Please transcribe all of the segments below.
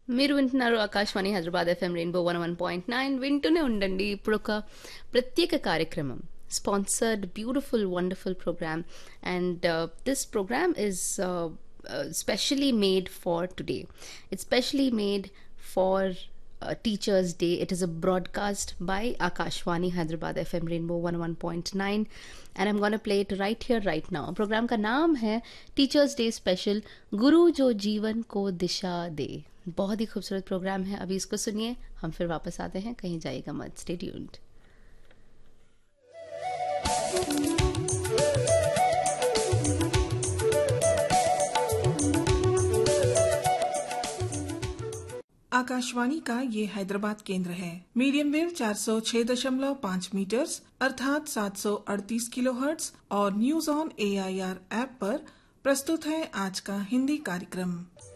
మీరు వింటున్నారు Akashvani Hyderabad FM rainbow 101.9 వింటూనే ఉండండి. ఇప్పుడు ఒక ప్రత్యేక కార్యక్రమం sponsored beautiful wonderful programme and this program is specially made for today. It's specially made for Teachers Day. It is a broadcast by Akashwani Hyderabad FM Rainbow 101.9 and I'm going to play it right here right now. Programme का नाम है teachers day special गुरु जो जीवन को दिशा दे. बहुत ही खूबसूरत programme है. अभी इसको सुनिए, हम फिर वापस आते हैं. कहीं जाइएगा मत. Stay tuned. आकाशवाणी का ये हैदराबाद केंद्र है. मीडियम वेव 406.5 मीटर्स अर्थात 738 किलोहर्ट्ज और न्यूज ऑन AIR ऐप पर प्रस्तुत है आज का हिंदी कार्यक्रम.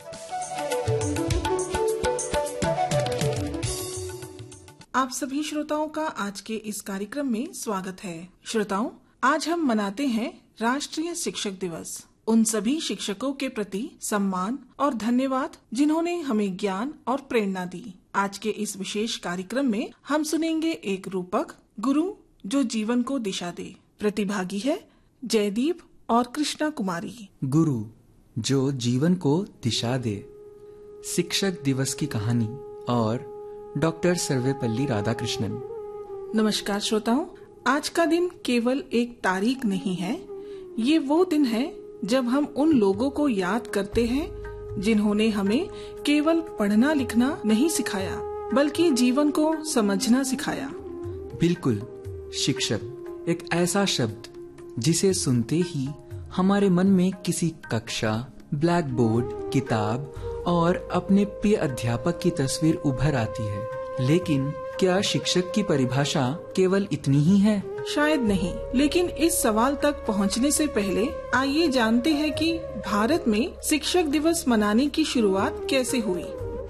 आप सभी श्रोताओं का आज के इस कार्यक्रम में स्वागत है. श्रोताओं, आज हम मनाते हैं राष्ट्रीय शिक्षक दिवस. उन सभी शिक्षकों के प्रति सम्मान और धन्यवाद जिन्होंने हमें ज्ञान और प्रेरणा दी. आज के इस विशेष कार्यक्रम में हम सुनेंगे एक रूपक गुरु जो जीवन को दिशा दे. प्रतिभागी है जयदीप और कृष्णा कुमारी. गुरु जो जीवन को दिशा दे, शिक्षक दिवस की कहानी और डॉक्टर सर्वेपल्ली राधाकृष्णन. नमस्कार श्रोताओं, आज का दिन केवल एक तारीख नहीं है. ये वो दिन है जब हम उन लोगों को याद करते हैं जिन्होंने हमें केवल पढ़ना लिखना नहीं सिखाया बल्कि जीवन को समझना सिखाया. बिल्कुल, शिक्षक एक ऐसा शब्द जिसे सुनते ही हमारे मन में किसी कक्षा, ब्लैक बोर्ड, किताब और अपने प्रिय अध्यापक की तस्वीर उभर आती है. लेकिन क्या शिक्षक की परिभाषा केवल इतनी ही है? शायद नहीं, लेकिन इस सवाल तक पहुंचने से पहले आइए जानते हैं कि भारत में शिक्षक दिवस मनाने की शुरुआत कैसे हुई.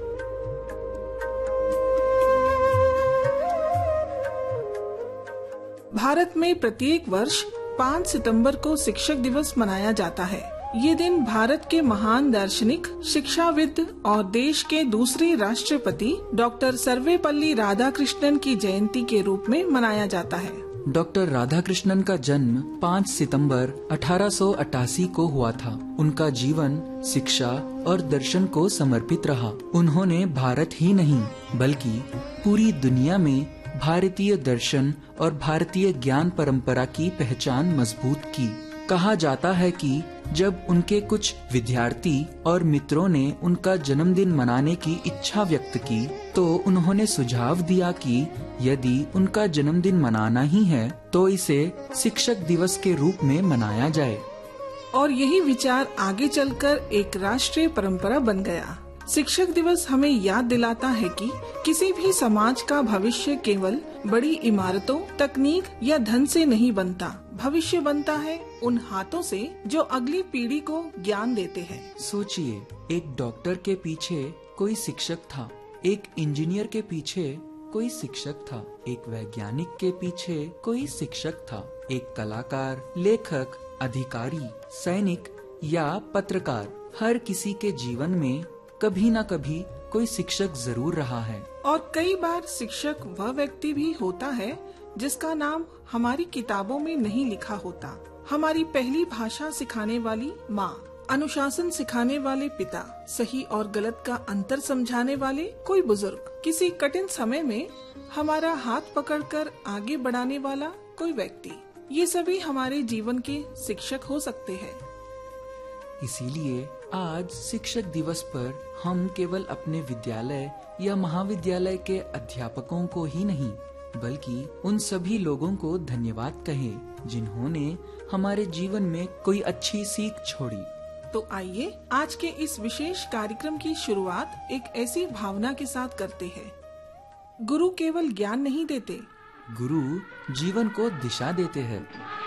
भारत में प्रत्येक वर्ष 5 सितंबर को शिक्षक दिवस मनाया जाता है. ये दिन भारत के महान दार्शनिक, शिक्षाविद और देश के दूसरे राष्ट्रपति डॉक्टर सर्वेपल्ली राधाकृष्णन की जयंती के रूप में मनाया जाता है. डॉक्टर राधाकृष्णन का जन्म 5 सितंबर 1888 को हुआ था. उनका जीवन शिक्षा और दर्शन को समर्पित रहा. उन्होंने भारत ही नहीं बल्कि पूरी दुनिया में भारतीय दर्शन और भारतीय ज्ञान परंपरा की पहचान मजबूत की. कहा जाता है कि जब उनके कुछ विद्यार्थी और मित्रों ने उनका जन्मदिन मनाने की इच्छा व्यक्त की तो उन्होंने सुझाव दिया कि यदि उनका जन्मदिन मनाना ही है तो इसे शिक्षक दिवस के रूप में मनाया जाए. और यही विचार आगे चलकर एक राष्ट्रीय परंपरा बन गया. शिक्षक दिवस हमें याद दिलाता है कि किसी भी समाज का भविष्य केवल बड़ी इमारतों, तकनीक या धन से नहीं बनता. भविष्य बनता है उन हाथों से जो अगली पीढ़ी को ज्ञान देते हैं. सोचिए, एक डॉक्टर के पीछे कोई शिक्षक था, एक इंजीनियर के पीछे कोई शिक्षक था, एक वैज्ञानिक के पीछे कोई शिक्षक था, एक कलाकार, लेखक, अधिकारी, सैनिक या पत्रकार. हर किसी के जीवन में कभी न कभी कोई शिक्षक जरूर रहा है. और कई बार शिक्षक वह व्यक्ति भी होता है जिसका नाम हमारी किताबों में नहीं लिखा होता. हमारी पहली भाषा सिखाने वाली माँ, अनुशासन सिखाने वाले पिता, सही और गलत का अंतर समझाने वाले कोई बुजुर्ग, किसी कठिन समय में हमारा हाथ पकड़कर आगे बढ़ाने वाला कोई व्यक्ति. ये सभी हमारे जीवन के शिक्षक हो सकते हैं. इसीलिए आज शिक्षक दिवस पर हम केवल अपने विद्यालय या महाविद्यालय के अध्यापकों को ही नहीं बल्कि उन सभी लोगों को धन्यवाद कहें जिन्होंने हमारे जीवन में कोई अच्छी सीख छोड़ी. तो आइए आज के इस विशेष कार्यक्रम की शुरुआत एक ऐसी भावना के साथ करते हैं. गुरु केवल ज्ञान नहीं देते, गुरु जीवन को दिशा देते हैं.